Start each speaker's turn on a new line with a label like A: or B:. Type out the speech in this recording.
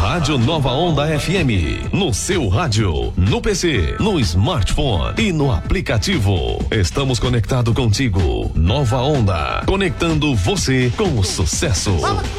A: Rádio Nova Onda FM. No seu rádio, no PC, no smartphone e no aplicativo. Estamos conectados contigo. Nova Onda. Conectando você com o sucesso.